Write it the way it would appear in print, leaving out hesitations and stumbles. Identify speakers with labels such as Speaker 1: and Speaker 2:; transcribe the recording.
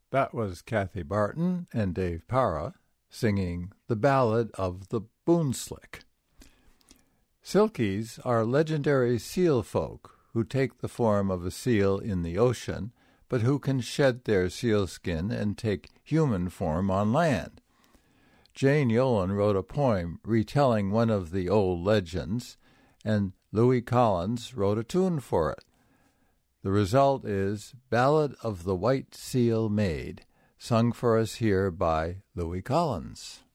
Speaker 1: That was Kathy Barton and Dave Para singing The Ballad of the Boonslick. Silkies are legendary seal folk who take the form of a seal in the ocean, but who can shed their sealskin and take human form on land. Jane Yolen wrote a poem retelling one of the old legends, and Louis Collins wrote a tune for it. The result is Ballad of the White Seal Maid, sung for us here by Louis Collins.